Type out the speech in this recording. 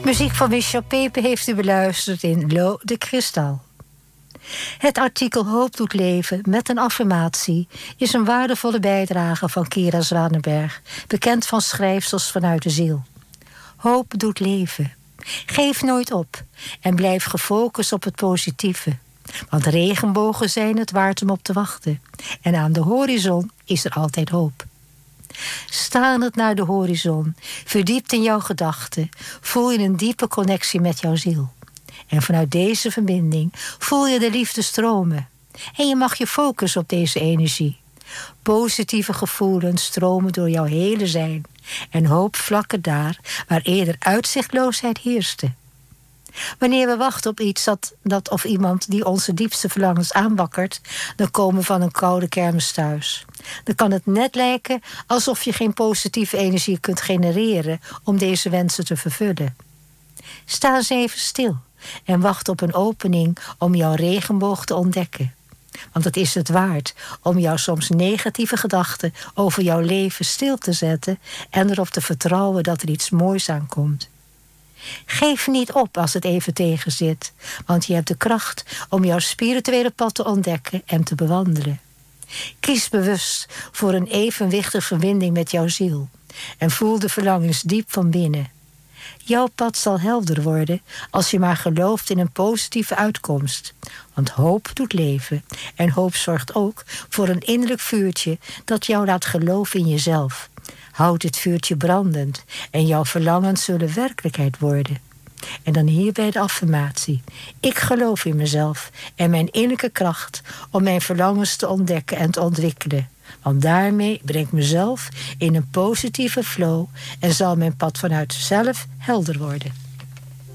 Muziek van Michel Pepe heeft u beluisterd in Lo de Kristal. Het artikel Hoop doet leven met een affirmatie is een waardevolle bijdrage van Kira Zwanenberg, bekend van schrijfsels vanuit de ziel. Hoop doet leven. Geef nooit op en blijf gefocust op het positieve. Want regenbogen zijn het waard om op te wachten. En aan de horizon is er altijd hoop. Staand naar de horizon, verdiept in jouw gedachten, voel je een diepe connectie met jouw ziel. En vanuit deze verbinding voel je de liefde stromen. En je mag je focussen op deze energie. Positieve gevoelens stromen door jouw hele zijn. En hoop vlakken daar waar eerder uitzichtloosheid heerste. Wanneer we wachten op iets dat of iemand die onze diepste verlangens aanwakkert, dan komen we van een koude kermis thuis. Dan kan het net lijken alsof je geen positieve energie kunt genereren om deze wensen te vervullen. Sta eens even stil en wacht op een opening om jouw regenboog te ontdekken. Want het is het waard om jouw soms negatieve gedachten over jouw leven stil te zetten en erop te vertrouwen dat er iets moois aankomt. Geef niet op als het even tegenzit, want je hebt de kracht om jouw spirituele pad te ontdekken en te bewandelen. Kies bewust voor een evenwichtige verbinding met jouw ziel en voel de verlangens diep van binnen. Jouw pad zal helder worden als je maar gelooft in een positieve uitkomst. Want hoop doet leven en hoop zorgt ook voor een innerlijk vuurtje dat jou laat geloven in jezelf. Houd dit vuurtje brandend en jouw verlangens zullen werkelijkheid worden. En dan hierbij de affirmatie. Ik geloof in mezelf en mijn innerlijke kracht om mijn verlangens te ontdekken en te ontwikkelen. Want daarmee breng ik mezelf in een positieve flow en zal mijn pad vanuit zelf helder worden.